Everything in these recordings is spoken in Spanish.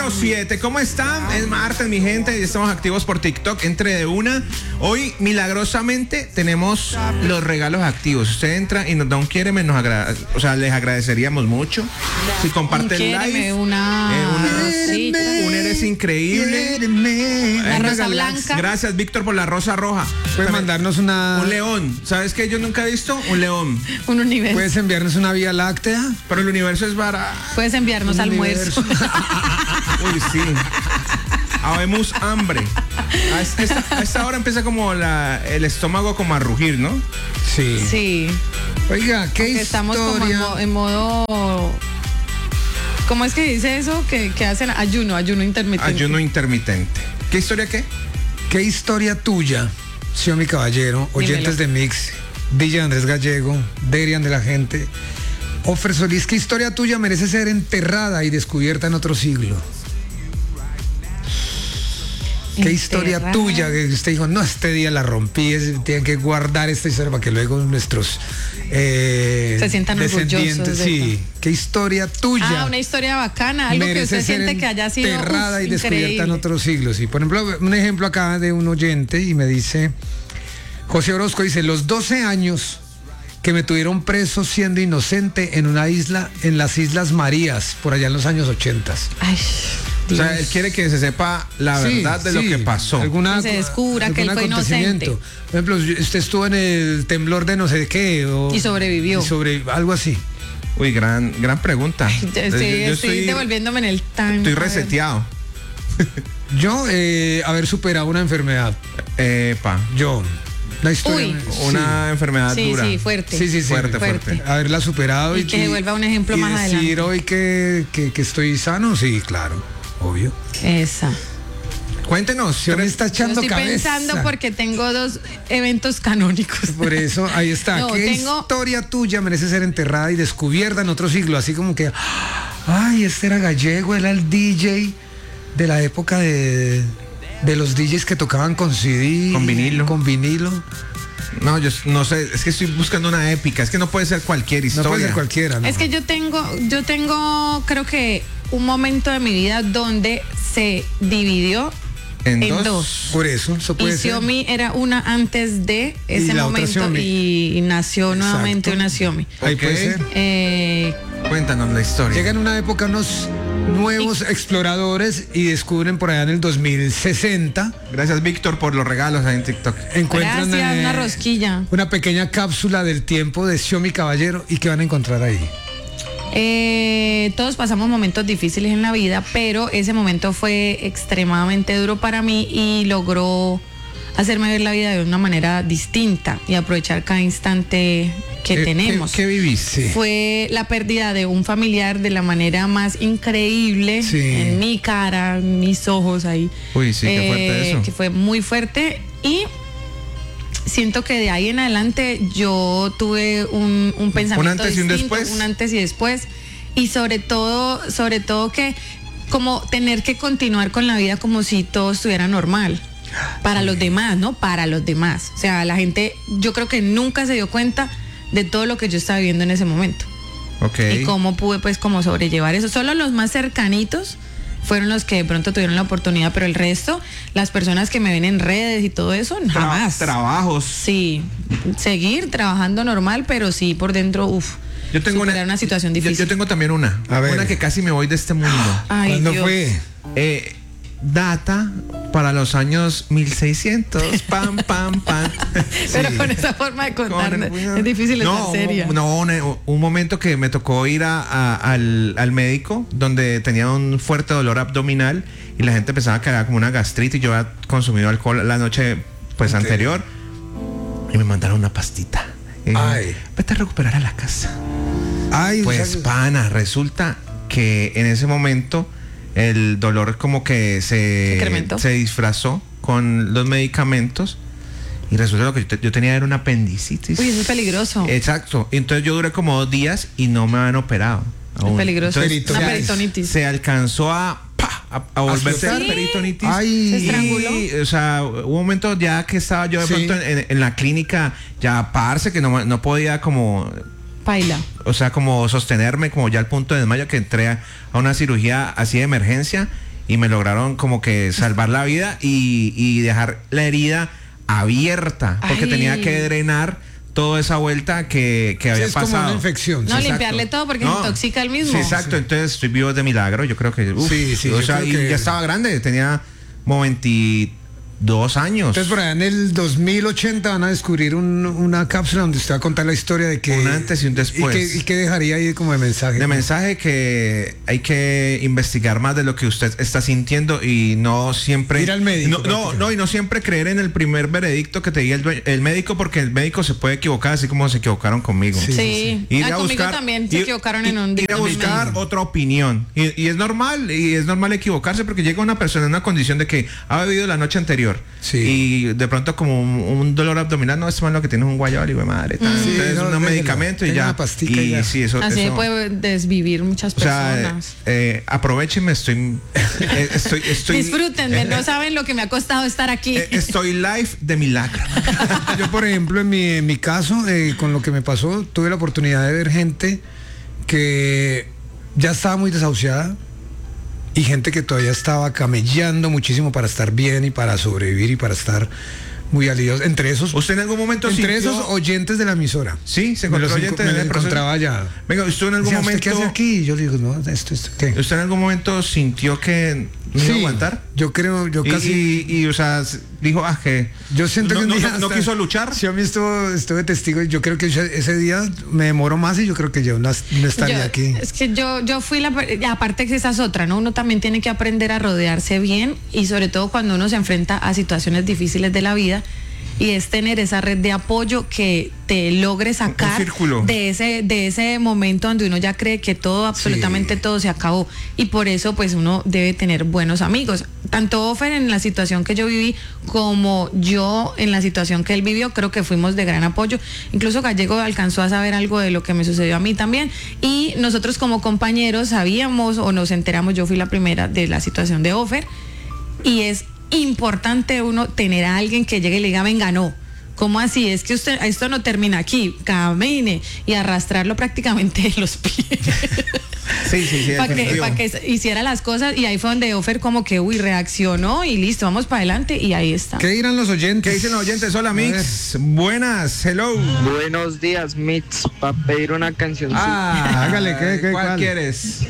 7, ¿cómo están? Es martes, mi gente, y estamos activos por TikTok, entre de una. Hoy, milagrosamente, tenemos los regalos activos. Usted entra y nos da un quiéreme, les agradeceríamos mucho. Si comparte el live, un eres increíble. La rosa blanca. Gracias, Víctor, por la rosa roja. Puedes mandarnos un león. ¿Sabes qué? Yo nunca he visto un león. Un universo. Puedes enviarnos una Vía Láctea. Pero el universo es barato. Puedes enviarnos almuerzo. Uy, sí. Habemos hambre. A esta hora empieza como el estómago como a rugir, ¿no? Sí. Sí. Oiga, ¿qué historia? Estamos como en modo... ¿Cómo es que dice eso? Que hacen ayuno intermitente. Ayuno intermitente. ¿Qué historia qué? ¿Qué historia tuya, Xiomi Caballero, oyentes de Mix, DJ Andrés Gallego, Derian de la gente, Ofer Solís, qué historia tuya merece ser enterrada y descubierta en otro siglo? ¿Qué historia tuya que usted dijo, no, este día la rompí, tienen que guardar esta historia para que luego nuestros se sientan descendientes, sí? ¿Qué historia tuya? Una historia bacana, algo que usted siente que haya sido enterrada y descubierta increíble en otros siglos. Y por ejemplo, un ejemplo acá de un oyente y me dice, José Orozco dice, los 12 años que me tuvieron preso siendo inocente en una isla, en las Islas Marías, por allá en los años 80. Ay, o sea, él quiere que se sepa la verdad de lo que pasó. Que se descubra que él fue inocente. Por ejemplo, usted estuvo en el temblor de no sé qué. Y sobrevivió. Algo así. Uy, gran pregunta. Estoy devolviéndome en el time. Estoy reseteado. Yo, haber superado una enfermedad. Yo. Una historia. Una enfermedad dura. Sí, fuerte. Sí. Fuerte. Haberla superado y que vuelva un ejemplo más adelante. Decir hoy que estoy sano, sí, claro, obvio. Esa. Cuéntenos. Yo me está echando cabeza. Estoy pensando porque tengo 2 eventos canónicos. Por eso, ahí está. ¿Qué historia tuya merece ser enterrada y descubierta en otro siglo? Así como que, ay, este era Gallego, era el DJ de la época de los DJs que tocaban con CD. Con vinilo. No, yo no sé, es que estoy buscando una épica, es que no puede ser cualquier historia. No puede ser cualquiera, ¿no? Es que yo tengo, creo que un momento de mi vida donde se dividió en dos. Por eso puede ser. Xiomi era una antes de ese momento y nació nuevamente una Xiomi. Ahí puede ser. Cuéntanos la historia. Llegan en una época unos nuevos exploradores y descubren por allá en el 2060. Gracias, Víctor, por los regalos ahí en TikTok. Encuentran una rosquilla. Una pequeña cápsula del tiempo de Xiomi Caballero. ¿Y qué van a encontrar ahí? Todos pasamos momentos difíciles en la vida, pero ese momento fue extremadamente duro para mí y logró hacerme ver la vida de una manera distinta y aprovechar cada instante que tenemos. ¿Qué viviste? Fue la pérdida de un familiar de la manera más increíble, en mi cara, en mis ojos ahí. Uy, sí, qué fuerte eso. Que fue muy fuerte y siento que de ahí en adelante yo tuve un pensamiento ¿Un antes y un distinto, después? un antes y después, y sobre todo que como tener que continuar con la vida como si todo estuviera normal. Para los demás, ¿no? Para los demás. O sea, la gente, yo creo que nunca se dio cuenta de todo lo que yo estaba viviendo en ese momento. Okay. Y cómo pude, pues, como sobrellevar eso. Solo los más cercanitos fueron los que de pronto tuvieron la oportunidad, pero el resto, las personas que me ven en redes y todo eso, jamás. Trabajos. Sí, seguir trabajando normal, pero sí por dentro, yo tengo una situación difícil. Yo tengo también una que casi me voy de este mundo. Ay, ¿cuándo Dios. fue? Data para los años 1600, pam. Pero con esa forma de contar es difícil estar seria. Un momento que me tocó ir al médico donde tenía un fuerte dolor abdominal y la gente empezaba a caer como una gastritis. Yo había consumido alcohol la noche anterior y me mandaron una pastita. Vete a recuperar a la casa. Pana, resulta que en ese momento el dolor como que se disfrazó con los medicamentos y resulta lo que yo tenía era una apendicitis. Uy, eso es peligroso. Exacto. Entonces yo duré como 2 días y no me habían operado. Es peligroso. Entonces, una peritonitis. Se alcanzó a volverse a peritonitis. Se estranguló. O sea, hubo un momento ya que estaba yo de pronto en la clínica ya parce que no podía como Paila. O sea, como sostenerme, como ya al punto de desmayo, que entré a una cirugía así de emergencia y me lograron como que salvar la vida y dejar la herida abierta, porque tenía que drenar toda esa vuelta que había pasado. Es como una infección. No, limpiarle todo porque se intoxica el mismo. Sí, exacto, entonces estoy vivo de milagro, yo creo que... o sea, y ya estaba grande, tenía como 22 años. Entonces por allá en el 2080 van a descubrir una cápsula donde usted va a contar la historia de que... Un antes y un después. ¿Y qué dejaría ahí como de mensaje? De mensaje que hay que investigar más de lo que usted está sintiendo y no siempre... Ir al médico. Y no siempre creer en el primer veredicto que te diga el médico, porque el médico se puede equivocar, así como se equivocaron conmigo. Sí. Conmigo también se equivocaron en un día. Ir a buscar otra opinión. Y es normal equivocarse, porque llega una persona en una condición de que ha bebido la noche anterior. Sí. Y de pronto como un dolor abdominal, no, es más lo que tienes un guayabo, y madre. Entonces un medicamento y ya. Una pastilla y ya. Sí, eso puede desvivir muchas personas. O sea, aprovechenme, estoy disfrútenme, no saben lo que me ha costado estar aquí. Estoy live de milagro. Yo, por ejemplo, en mi caso, con lo que me pasó, tuve la oportunidad de ver gente que ya estaba muy desahuciada y gente que todavía estaba camellando muchísimo para estar bien y para sobrevivir y para estar muy aliviados. Entre esos, ¿usted en algún momento esos oyentes de la emisora? Sí, se encontró oyentes me encontraba allá. Venga, ¿usted en algún momento... ¿Qué hace aquí? Yo le digo, no, esto, ¿qué? ¿Usted en algún momento sintió que no iba a aguantar? Yo creo, casi... o sea, dijo, que... Yo siento que no quiso luchar. Sí, a mí estuve testigo, yo creo que ese día me demoró más y yo creo que yo no estaría aquí. Es que yo fui aparte que esa es otra, ¿no? Uno también tiene que aprender a rodearse bien y sobre todo cuando uno se enfrenta a situaciones difíciles de la vida, y es tener esa red de apoyo que te logre sacar de ese momento donde uno ya cree que absolutamente todo se acabó, y por eso pues uno debe tener buenos amigos. Tanto Ofer en la situación que yo viví como yo en la situación que él vivió, creo que fuimos de gran apoyo. Incluso Gallego alcanzó a saber algo de lo que me sucedió a mí también, y nosotros como compañeros sabíamos o nos enteramos. Yo fui la primera de la situación de Ofer, y es importante uno tener a alguien que llegue y le diga, venga, no, ¿cómo así? Es que esto no termina aquí, camine, y arrastrarlo prácticamente de los pies. Sí. Para que hiciera las cosas, y ahí fue donde Ofer como que reaccionó y listo, vamos para adelante, y ahí está. ¿Qué dirán los oyentes? ¿Qué dicen los oyentes? Hola, Mix. Buenas, hello. Buenos días, Mix, para pedir una canción. Hágale, ¿cuál quieres?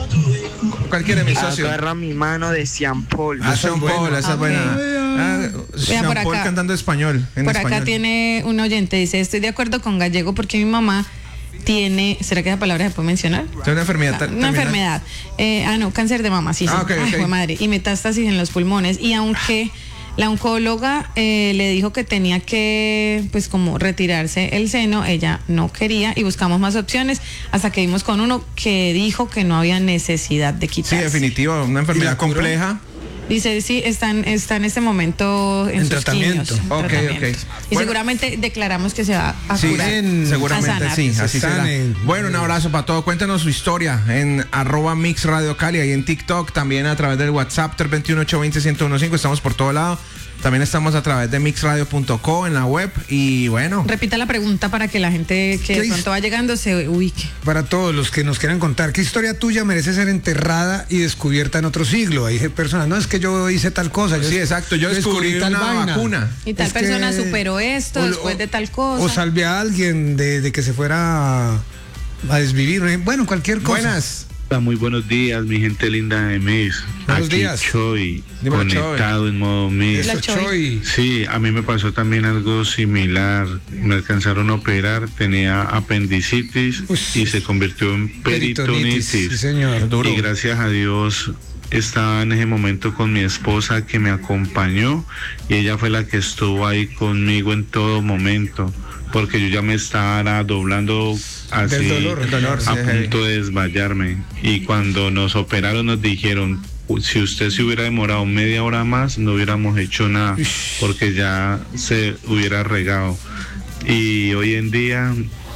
¿Cuál quiere, mi socio? Agarra mi mano de Sean Paul. Sean Paul, esa es buena. Sean Paul cantando español. Acá tiene un oyente, dice, estoy de acuerdo con Gallego porque mi mamá tiene, ¿será que esa palabra se puede mencionar? Tiene una enfermedad. Una enfermedad. Cáncer de mama, sí. Okay. Madre. Y metástasis en los pulmones. Y aunque la oncóloga le dijo que tenía que, pues, como retirarse el seno, ella no quería, y buscamos más opciones hasta que vimos con uno que dijo que no había necesidad de quitarse. Sí, definitivo, una enfermedad compleja. Dice, sí, está en este momento en sus tratamiento. Ok. Y seguramente declaramos que se va a curar. Seguramente, a sanar. sí, así será. Bueno, un abrazo para todos. Cuéntanos su historia en @Mix Radio Cali, y en TikTok, también a través del WhatsApp 321-820-1015. Estamos por todo lado. También estamos a través de mixradio.co en la web. Y bueno, repita la pregunta para que la gente que de pronto va llegando se ubique. Para todos los que nos quieran contar, ¿qué historia tuya merece ser enterrada y descubierta en otro siglo? Hay personas, no, es que yo hice tal cosa. Sí, exacto, yo descubrí tal vacuna. Y tal persona superó esto después de tal cosa. O salvé a alguien de que se fuera a desvivir. Bueno, cualquier cosa. Buenas. Muy buenos días, mi gente linda de Mix. Buenos días. Choy, conectado en modo Mix. Sí, a mí me pasó también algo similar. Me alcanzaron a operar, tenía apendicitis y se convirtió en peritonitis. Sí, señor. Y gracias a Dios estaba en ese momento con mi esposa, que me acompañó, y ella fue la que estuvo ahí conmigo en todo momento, porque yo ya me estaba doblando así, del dolor, a punto de desmayarme. Y cuando nos operaron nos dijeron, si usted se hubiera demorado media hora más, no hubiéramos hecho nada, porque ya se hubiera regado. Y hoy en día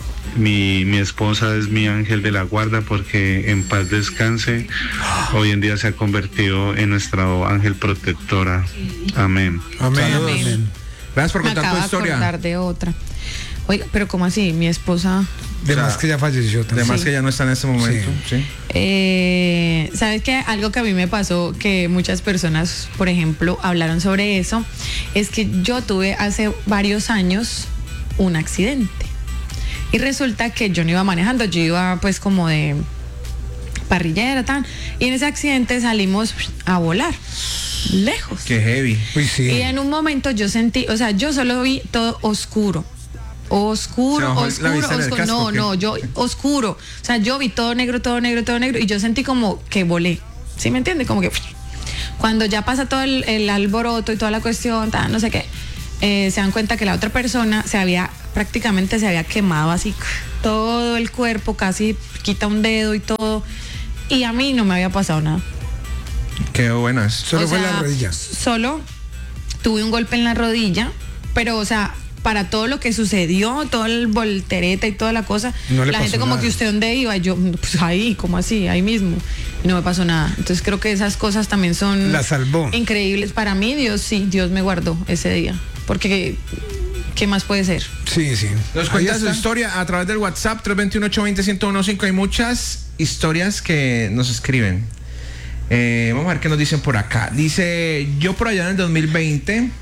mi esposa es mi ángel de la guarda, porque en paz descanse. Hoy en día se ha convertido en nuestra ángel protectora. Amén. Amén. Gracias por contar tu historia. Me acabo de acordar de otra. Oiga, pero ¿cómo así? Mi esposa... De más que ya falleció también. Además que ya no está en este momento. Sí. ¿Sabes qué? Algo que a mí me pasó, que muchas personas, por ejemplo, hablaron sobre eso, es que yo tuve hace varios años un accidente. Y resulta que yo no iba manejando, yo iba pues como de parrillera, tan. Y en ese accidente salimos a volar lejos. Qué heavy. Uy, sí. Y en un momento yo sentí, o sea, yo solo vi todo oscuro. Oscuro. No, yo oscuro. O sea, yo vi todo negro y yo sentí como que volé. ¿Sí me entiende? Como que cuando ya pasa todo el alboroto y toda la cuestión, no sé qué, se dan cuenta que la otra persona prácticamente se había quemado así todo el cuerpo, casi quita un dedo y todo. Y a mí no me había pasado nada. Qué buenas. Solo fue la rodilla. Solo tuve un golpe en la rodilla, pero o sea, para todo lo que sucedió, todo el voltereta y toda la cosa, no la gente como nada. que usted dónde iba, yo pues ahí, como así, ahí mismo, y no me pasó nada. Entonces creo que esas cosas también son La salvó. increíbles. Para mí, Dios me guardó ese día, porque ¿qué más puede ser? Sí. Nos Ahí cuenta su está. historia a través del WhatsApp 321-820-1015. Hay muchas historias que nos escriben. Vamos a ver qué nos dicen por acá. Dice, yo por allá en el 2020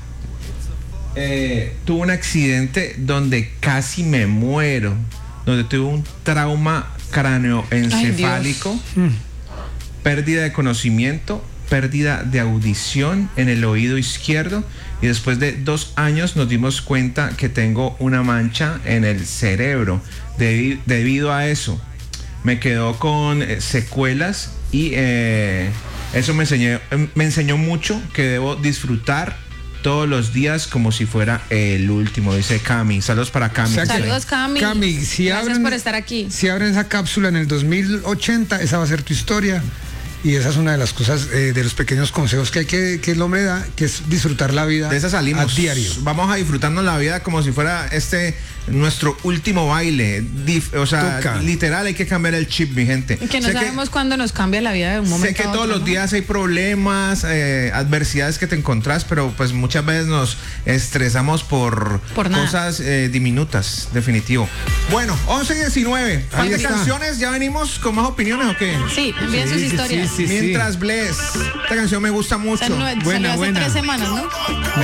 tuve un accidente donde casi me muero, donde tuve un trauma cráneoencefálico, pérdida de conocimiento, pérdida de audición en el oído izquierdo, y después de 2 años nos dimos cuenta que tengo una mancha en el cerebro. Debido a eso me quedó con secuelas, y eso me enseñó mucho que debo disfrutar todos los días como si fuera el último, dice Cami. Saludos para Cami. Saludos, Cami. Cami, Gracias por estar aquí. Si abren esa cápsula en el 2080, esa va a ser tu historia. Y esa es una de las cosas, de los pequeños consejos que el hombre da, que es disfrutar la vida De esa salimos. a diario. Vamos a disfrutarnos la vida como si fuera nuestro último baile. O sea, Toca. literal, hay que cambiar el chip, mi gente. Que no sabemos cuándo nos cambia la vida de un momento Sé que a todos otro, los ¿no? días hay problemas, adversidades que te encontrás, pero pues muchas veces nos estresamos por nada. cosas diminutas, definitivo. Bueno, 11:19. Ahí ¿Hay está. canciones? ¿Ya venimos con más opiniones o qué? Sí, envíen sus historias. Sí. Mientras Bless, esta canción me gusta mucho. Salió hace 3 semanas, ¿no?